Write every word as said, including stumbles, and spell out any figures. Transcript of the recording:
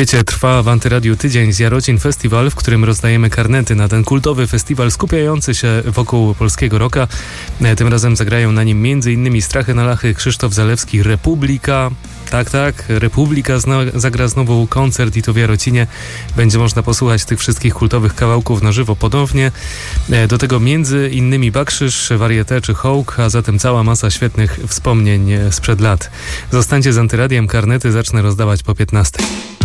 wiecie, trwa w Antyradiu tydzień z Jarocin Festiwal, w którym rozdajemy karnety na ten kultowy festiwal skupiający się wokół polskiego rocka. Tym razem zagrają na nim m.in. Strachy na Lachy, Krzysztof Zalewski, Republika. Tak, tak, Republika zna, zagra znowu koncert i to w Jarocinie. Będzie można posłuchać tych wszystkich kultowych kawałków na żywo ponownie. Do tego między innymi Bakrzyż, Varieté czy Hołk, a zatem cała masa świetnych wspomnień sprzed lat. Zostańcie z Antyradiem, karnety zacznę rozdawać po piętnastej.